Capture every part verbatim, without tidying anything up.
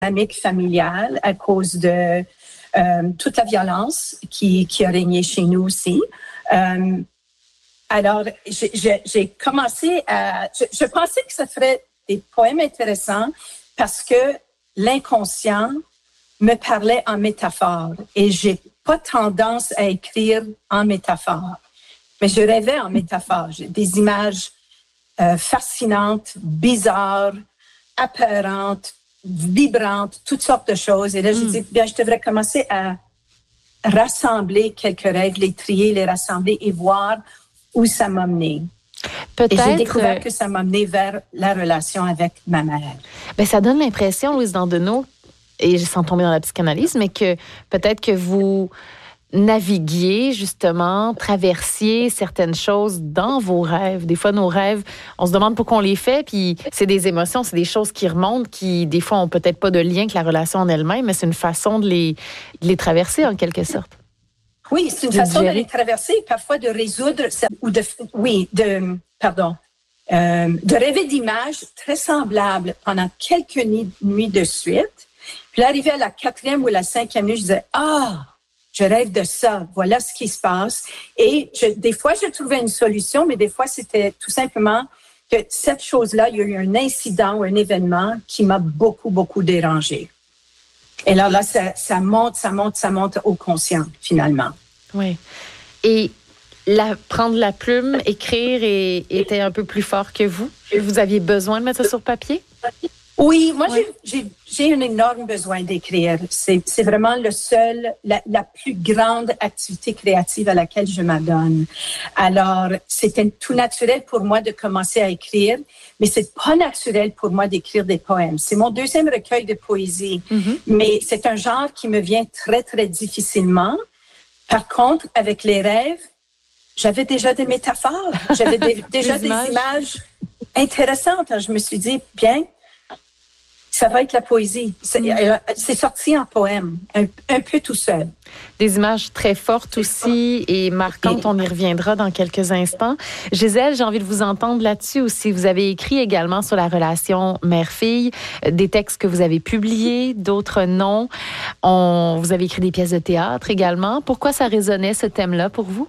dynamique familiale à cause de euh, toute la violence qui, qui a régné chez nous aussi. Euh, alors, j'ai, j'ai, j'ai commencé à... Je, je pensais que ça ferait des poèmes intéressants parce que l'inconscient me parlait en métaphore et j'ai pas tendance à écrire en métaphore. Mais je rêvais en métaphore. J'ai des images euh, fascinantes, bizarres, apeurantes, vibrantes, toutes sortes de choses. Et là, mm. je dis, bien, je devrais commencer à rassembler quelques rêves, les trier, les rassembler et voir où ça m'a mené. Peut-être, et j'ai découvert que ça m'a mené vers la relation avec ma mère. Bien, ça donne l'impression, Louise Dandonneau, et sans tomber dans la psychanalyse, mais que peut-être que vous naviguiez, justement, traversiez certaines choses dans vos rêves. Des fois, nos rêves, on se demande pourquoi on les fait, puis c'est des émotions, c'est des choses qui remontent, qui, des fois, ont peut-être pas de lien avec la relation en elle-même, mais c'est une façon de les, de les traverser, en quelque sorte. Oui, c'est une de façon gérer. de les traverser, parfois de résoudre, ou de, oui, de, pardon, euh, de rêver d'images très semblables pendant quelques nuits de suite. Puis là, arrivé à la quatrième ou la cinquième nuit, je disais, ah, je rêve de ça, voilà ce qui se passe. Et je, des fois, je trouvais une solution, mais des fois, c'était tout simplement que cette chose-là, il y a eu un incident ou un événement qui m'a beaucoup, beaucoup dérangée. Et là, là, ça, ça monte, ça monte, ça monte au conscient, finalement. Oui. Et la, prendre la plume, écrire, et, était un peu plus fort que vous? Vous aviez besoin de mettre ça sur papier? Oui, moi, oui. J'ai, j'ai, j'ai un énorme besoin d'écrire. C'est, c'est vraiment le seul, la, la plus grande activité créative à laquelle je m'adonne. Alors, c'était tout naturel pour moi de commencer à écrire, mais c'est pas naturel pour moi d'écrire des poèmes. C'est mon deuxième recueil de poésie, mm-hmm. mais c'est un genre qui me vient très, très difficilement. Par contre, avec les rêves, j'avais déjà des métaphores, j'avais des, déjà des images. des images intéressantes. Alors, je me suis dit, bien, ça va être la poésie. C'est, mm. c'est sorti en poème, un, un peu tout seul. Des images très fortes aussi et marquantes. Et... On y reviendra dans quelques instants. Gisèle, j'ai envie de vous entendre là-dessus aussi. Vous avez écrit également sur la relation mère-fille, des textes que vous avez publiés, d'autres non. On... Vous avez écrit des pièces de théâtre également. Pourquoi ça résonnait, ce thème-là, pour vous?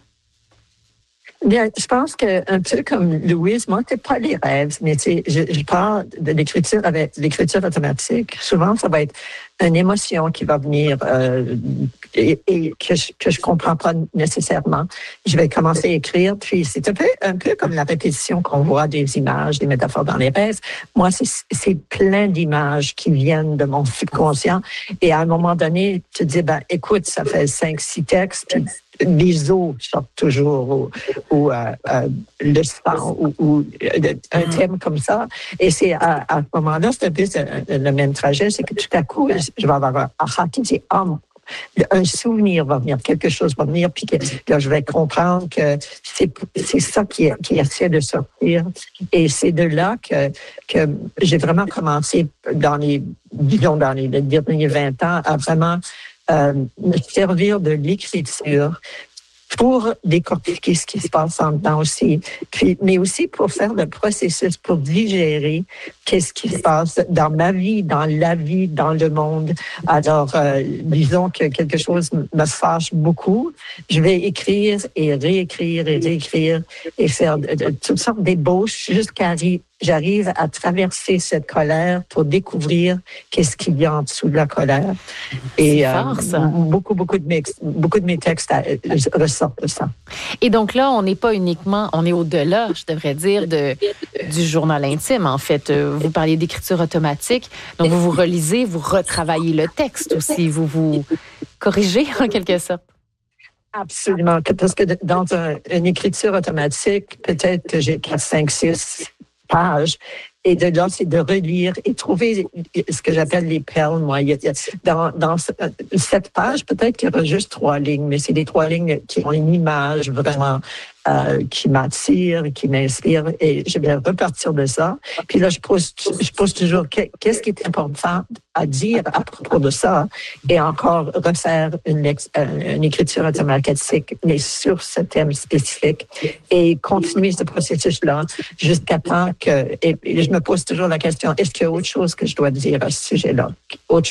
Bien, je pense que un peu comme Louise, moi, c'est pas les rêves, mais tu sais, je, je parle de l'écriture avec l'écriture automatique. Souvent, ça va être une émotion qui va venir euh, et, et que je que je comprends pas nécessairement. Je vais commencer à écrire, puis c'est un peu un peu comme la répétition qu'on voit des images, des métaphores dans les rêves. Moi, c'est c'est plein d'images qui viennent de mon subconscient, et à un moment donné, tu te dis, ben écoute, ça fait cinq, six textes. Puis, les os sortent toujours, ou, ou euh, euh, le sang, ou, ou euh, un thème comme ça. Et c'est à, à ce moment-là, c'est un peu le, le même trajet, c'est que tout à coup, je vais avoir un aha qui dit, ah, un souvenir va venir, quelque chose va venir, puis que, que je vais comprendre que c'est, c'est ça qui, qui essaie de sortir. Et c'est de là que, que j'ai vraiment commencé dans les, disons, dans les derniers vingt ans à vraiment Euh, me servir de l'écriture pour décortiquer ce qui se passe en dedans aussi, puis, mais aussi pour faire le processus, pour digérer qu'est-ce qui se passe dans ma vie, dans la vie, dans le monde. Alors, euh, disons que quelque chose me fâche beaucoup, je vais écrire et réécrire et réécrire et faire de, de, toutes sortes d'ébauches jusqu'à j'arrive à traverser cette colère pour découvrir qu'est-ce qu'il y a en dessous de la colère. Et fort, euh, beaucoup, beaucoup de mes, beaucoup de mes textes euh, ressortent de ça. Et donc là, on n'est pas uniquement, on est au-delà, je devrais dire, de, du journal intime, en fait. Vous parliez d'écriture automatique, donc vous vous relisez, vous retravaillez le texte aussi, vous vous corrigez en quelque sorte. Absolument, parce que dans un, une écriture automatique, peut-être que j'ai quatre, cinq, six pages. Et de là, c'est de relire et trouver ce que j'appelle les perles, moi. Dans, dans cette page, peut-être qu'il y aura juste trois lignes, mais c'est des trois lignes qui ont une image vraiment euh, qui m'attire, qui m'inspire, et je vais repartir de ça. Puis là, je pose, je pose toujours qu'est-ce qui est important à dire à propos de ça, et encore refaire une, une écriture automatique, mais sur ce thème spécifique, et continuer ce processus-là jusqu'à temps que, et, et je me pose toujours la question, est-ce qu'il y a autre chose que je dois dire à ce sujet-là? Autre